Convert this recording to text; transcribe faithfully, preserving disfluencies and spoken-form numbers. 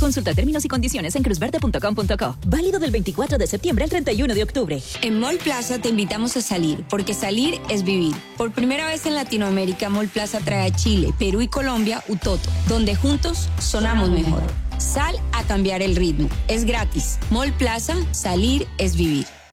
Consulta términos y condiciones en cruzverde punto com punto co. Válido del veinticuatro de septiembre al treinta y uno de octubre. En Mall Plaza te invitamos a salir, porque salir es vivir. Por primera vez en Latinoamérica, Mall Plaza trae a Chile, Perú y Colombia Utoto, donde juntos sonamos mejor. Sal a cambiar el ritmo. Es gratis. Mall Plaza, salir es vivir.